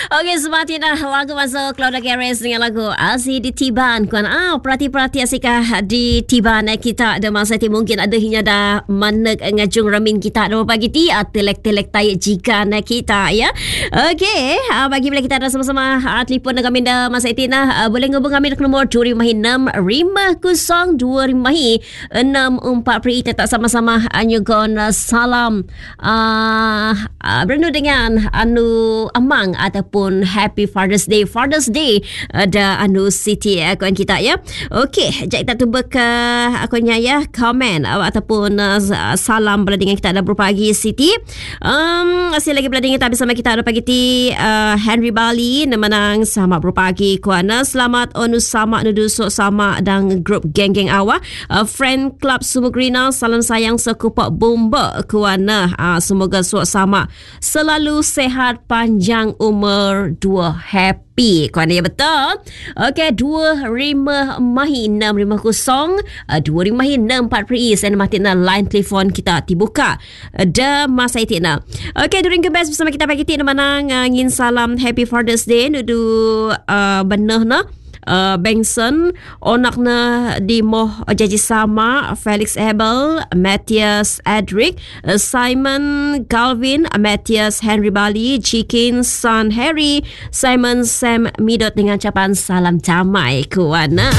Okey, seperti dah lagu masuk Claudia Gares dengan lagu Asyik di Tiban. Kuan perhati-perhati asyikah di Tiban kita ada masa ti mungkin ada hingga dah manek ngajung ramin kita ada pagi ti telek-telek tayak jika nak kita ya. Okey, bagi bila kita ada sama-sama telefon dengan minda masa itu boleh ngubung kami ke nombor 256 tetap sama-sama anyugon salam berendu dengan anu amang ataupun Happy Father's Day ada anu Siti kawan kita ya. Okey, jap kita cuba ke akunnya ya komen ataupun salam berada dengan kita ada berpagi Siti. Masih lagi berada dengan kita bersama kita ada pagi ti Henry Bali nemenang sama berpagi kuana selamat onu sama nuduso sama dan grup geng-geng awak friend club Sumugrina salam sayang sekupak bomba kuana semoga sama selalu sehat panjang umur 2 happy kuana ya betul. Okey 25 Mahi 650 25 Mahi 64 saya matina line telefon kita dibuka ada masa itina. Okey during ke best bersama kita pagi ti menang ngin salam Happy Father's Day nudu benih na Bengson onakna di moh jaji sama Felix Abel Matthias Edric Simon Galvin Matthias Henry Bali Chikin Son Harry Simon Sam Midot dengan ucapan salam damai kuana.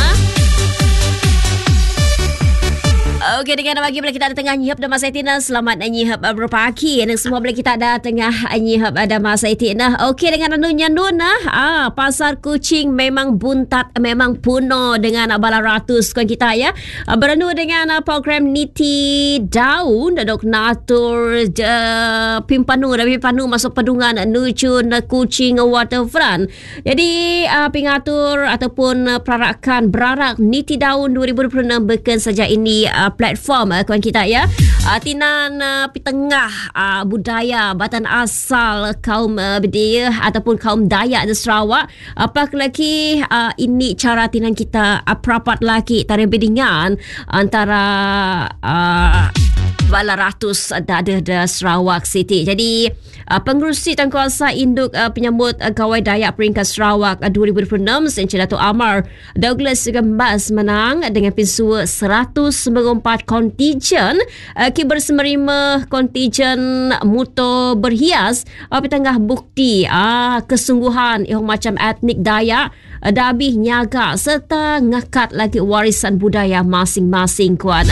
Okey, dengan bagi bila kita ada tengah nyihap dah masa itina selamat nyihap berpagi dan semua bila kita ada tengah nyihap ada masa itina. Okey, dengan anunya nuna pasar kucing memang buntat memang puno dengan bala ratus kan kita ya. Beranu dengan program Niti Daun dok natur pimpanu masuk pedungan nuju kucing waterfront. Jadi pengatur ataupun berarak Niti Daun 2026 beken saja ini platform kawan kita ya. Tinan pitengah budaya batan asal kaum Bedaya ataupun kaum Dayak di Sarawak. Apa lagi ini cara tinan kita perapat lagi tarikh bedingan antara bala ratus ada Sarawak City. Jadi pengerusi tangkuasa induk penyambut gawai Dayak peringkat Sarawak 2026 Encik Dato' Amar Douglas Gembas menang dengan pinsua 194 kontijen bersemerima kontijen motor berhias petengah bukti kesungguhan yang macam etnik Dayak dabih nyaga serta ngakat lagi warisan budaya masing-masing kuana.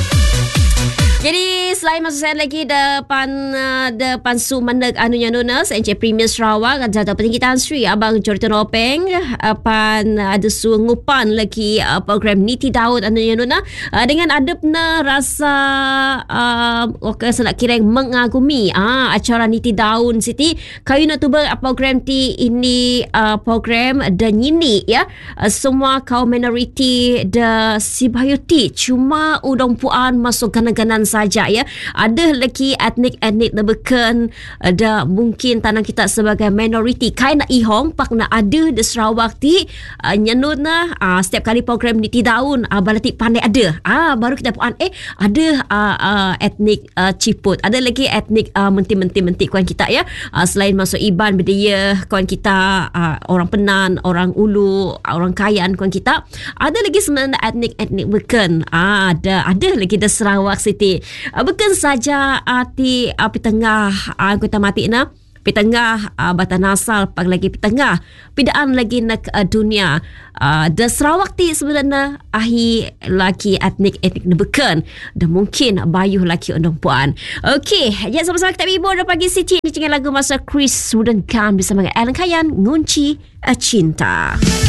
Jadi selain masuk saya lagi depan Sumeneg anunya nunas Encik Premier Sarawak Jatuh Petinggi Tan Sri Abang Joritan Openg pan ada ngupan lagi program Niti Daud anunya nuna dengan adabna rasa nak kirang mengagumi acara Niti Daun Siti kayu nak tuba program ti ini program dan nyini ya semua kaum minoriti da Sibayuti cuma udang puan masuk ganan-ganan saja ya. Ada lagi etnik-etnik lebeken ada mungkin tanah kita sebagai minoriti kain nak ihong pak nak ada di Sarawak ti nyenut na setiap kali program Niti Daun balati pandai ada baru kita puan ada etnik Ciput ada lagi etnik menti kawan kita ya selain masuk Iban Bedaya kawan kita orang Penan orang Ulu orang Kayan kawan kita ada lagi sebenarnya etnik beken ada lagi di Sarawak City bukan saja arti pitengah kita mati na pitengah batan asal pag lagi pitengah pidaan lagi nak dunia the Sarawak ti sebenarnya ahi lagi etnik beken dan mungkin bayuh lagi undang puan. Okey, ya sama-sama kita ibu dah pagi Siti ni dengan lagu masa Chris Rudenkan bersama Alan Kayan Ngunci Cinta.